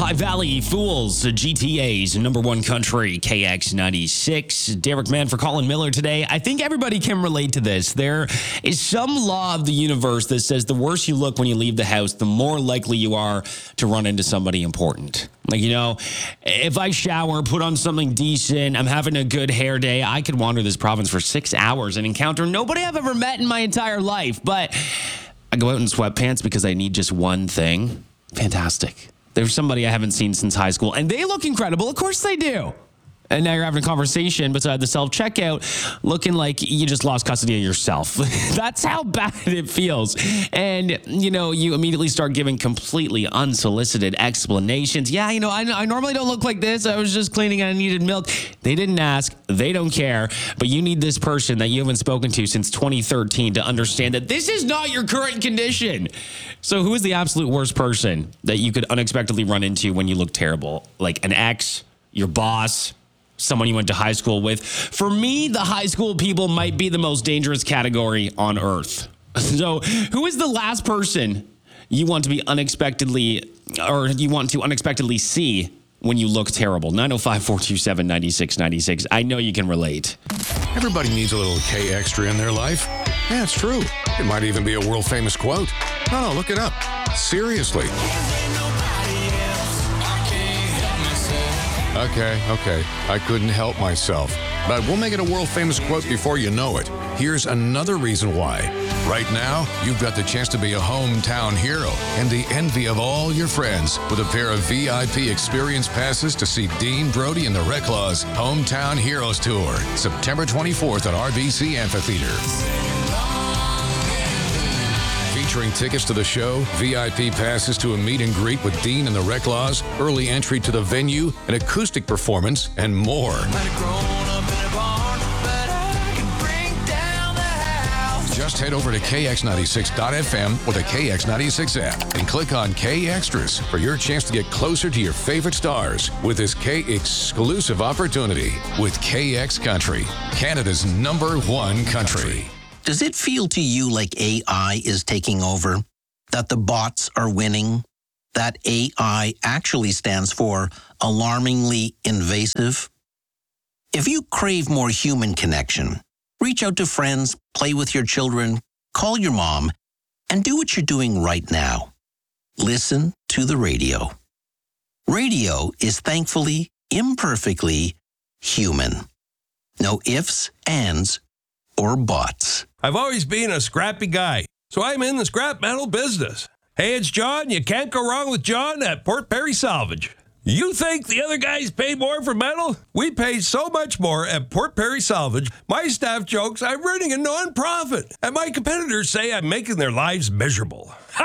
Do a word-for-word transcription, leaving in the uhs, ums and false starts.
High Valley Fools, G T A's number one country, K X ninety-six. Derek Mann for Colin Miller today. I think everybody can relate to this. There is some law of the universe that says the worse you look when you leave the house, the more likely you are to run into somebody important. Like, you know, if I shower, put on something decent, I'm having a good hair day, I could wander this province for six hours and encounter nobody I've ever met in my entire life. But I go out in sweatpants because I need just one thing. Fantastic. There's somebody I haven't seen since high school, and they look incredible. Of course they do. And now you're having a conversation beside the self-checkout looking like you just lost custody of yourself. That's how bad it feels. And, you know, you immediately start giving completely unsolicited explanations. Yeah, you know, I, I normally don't look like this. I was just cleaning and I needed milk. They didn't ask. They don't care. But you need this person that you haven't spoken to since twenty thirteen to understand that this is not your current condition. So who is the absolute worst person that you could unexpectedly run into when you look terrible? Like an ex, your boss, someone you went to high school with. For me, the high school people might be the most dangerous category on earth. So who is the last person you want to be unexpectedly, or you want to unexpectedly see when you look terrible? nine oh five, four two seven, nine six nine six. I know you can relate. Everybody needs a little K extra in their life. Yeah, it's true. It might even be a world famous quote. No, no, look it up. Seriously. Okay, okay. I couldn't help myself. But we'll make it a world-famous quote before you know it. Here's another reason why. Right now, you've got the chance to be a hometown hero and the envy of all your friends with a pair of V I P experience passes to see Dean Brody and the Reclaws Hometown Heroes Tour, September twenty-fourth at R B C Amphitheater. Featuring tickets to the show, V I P passes to a meet and greet with Dean and the Reclaws, early entry to the venue, an acoustic performance, and more. Just head over to K X ninety-six dot F M or the K X ninety-six app and click on K Extras for your chance to get closer to your favorite stars with this K exclusive opportunity with K X Country, Canada's number one country. Does it feel to you like A I is taking over? That the bots are winning? That A I actually stands for alarmingly invasive? If you crave more human connection, reach out to friends, play with your children, call your mom, and do what you're doing right now. Listen to the radio. Radio is thankfully, imperfectly human. No ifs, ands, or buts. I've always been a scrappy guy, so I'm in the scrap metal business. Hey, it's John. You can't go wrong with John at Port Perry Salvage. You think the other guys pay more for metal? We pay so much more at Port Perry Salvage. My staff jokes I'm running a non-profit, and my competitors say I'm making their lives miserable.